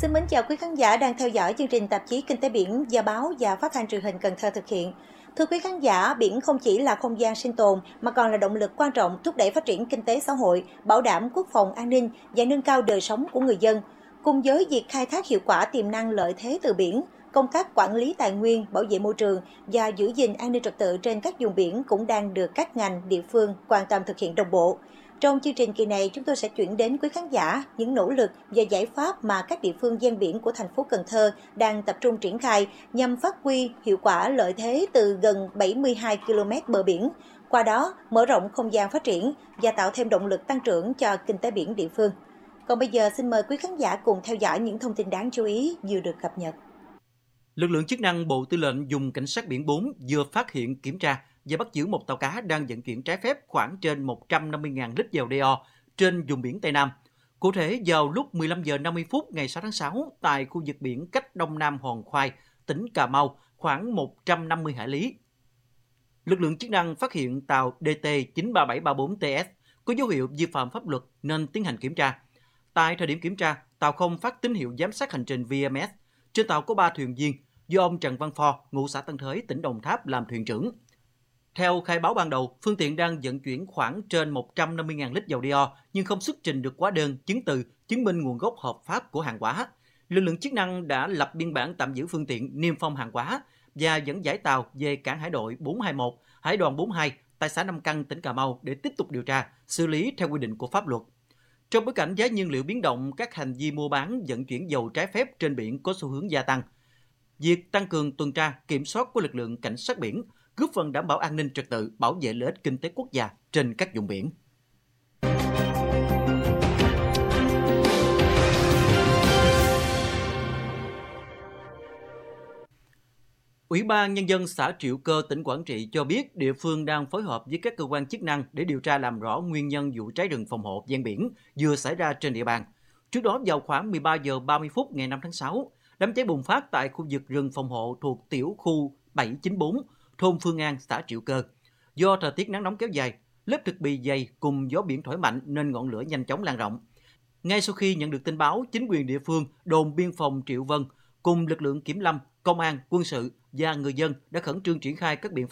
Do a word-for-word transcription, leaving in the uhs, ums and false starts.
Xin mến chào quý khán giả đang theo dõi chương trình tạp chí Kinh tế biển do báo và phát thanh truyền hình Cần Thơ thực hiện. Thưa quý khán giả, biển không chỉ là không gian sinh tồn mà còn là động lực quan trọng thúc đẩy phát triển kinh tế xã hội, bảo đảm quốc phòng an ninh và nâng cao đời sống của người dân. Cùng với việc khai thác hiệu quả tiềm năng lợi thế từ biển, công tác quản lý tài nguyên, bảo vệ môi trường và giữ gìn an ninh trật tự trên các vùng biển cũng đang được các ngành, địa phương quan tâm thực hiện đồng bộ. Trong chương trình kỳ này, chúng tôi sẽ chuyển đến quý khán giả những nỗ lực và giải pháp mà các địa phương ven biển của thành phố Cần Thơ đang tập trung triển khai nhằm phát huy hiệu quả lợi thế từ gần bảy mươi hai ki lô mét bờ biển, qua đó mở rộng không gian phát triển và tạo thêm động lực tăng trưởng cho kinh tế biển địa phương. Còn bây giờ xin mời quý khán giả cùng theo dõi những thông tin đáng chú ý vừa được cập nhật. Lực lượng chức năng Bộ Tư lệnh Vùng Cảnh sát biển bốn vừa phát hiện, kiểm tra và bắt giữ một tàu cá đang vận chuyển trái phép khoảng trên một trăm năm mươi nghìn lít dầu đê o trên vùng biển Tây Nam. Cụ thể, vào lúc mười lăm giờ năm mươi phút ngày sáu tháng sáu, tại khu vực biển cách Đông Nam Hòn Khoai, tỉnh Cà Mau, khoảng một trăm năm mươi hải lý. Lực lượng chức năng phát hiện tàu D T chín ba bảy ba bốn T S có dấu hiệu vi phạm pháp luật nên tiến hành kiểm tra. Tại thời điểm kiểm tra, tàu không phát tín hiệu giám sát hành trình V M S. Trên tàu có ba thuyền viên, do ông Trần Văn Phò, ngụ xã Tân Thới, tỉnh Đồng Tháp làm thuyền trưởng. Theo khai báo ban đầu, phương tiện đang vận chuyển khoảng trên một trăm năm mươi nghìn lít dầu đê o nhưng không xuất trình được hóa đơn, chứng từ chứng minh nguồn gốc hợp pháp của hàng hóa. Lực lượng chức năng đã lập biên bản tạm giữ phương tiện, niêm phong hàng hóa và dẫn giải tàu về cảng hải đội bốn hai một, hải đoàn bốn mươi hai tại xã Nam Căn, tỉnh Cà Mau để tiếp tục điều tra, xử lý theo quy định của pháp luật. Trong bối cảnh giá nhiên liệu biến động, các hành vi mua bán, vận chuyển dầu trái phép trên biển có xu hướng gia tăng. Việc tăng cường tuần tra, kiểm soát của lực lượng cảnh sát biển góp phần đảm bảo an ninh trật tự, bảo vệ lợi ích kinh tế quốc gia trên các vùng biển. Ủy ban Nhân dân xã Triệu Cơ, tỉnh Quảng Trị cho biết địa phương đang phối hợp với các cơ quan chức năng để điều tra làm rõ nguyên nhân vụ cháy rừng phòng hộ ven biển vừa xảy ra trên địa bàn. Trước đó, vào khoảng mười ba giờ ba mươi phút ngày năm tháng sáu, đám cháy bùng phát tại khu vực rừng phòng hộ thuộc tiểu khu bảy chín bốn, thôn Phương An, xã Triệu Cơ. Do thời tiết nắng nóng kéo dài, lớp thực bì dày cùng gió biển thổi mạnh nên ngọn lửa nhanh chóng lan rộng. Ngay sau khi nhận được tin báo, chính quyền địa phương, đồn biên phòng Triệu Vân cùng lực lượng kiểm lâm, công an, quân sự và người dân đã khẩn trương triển khai các biện pháp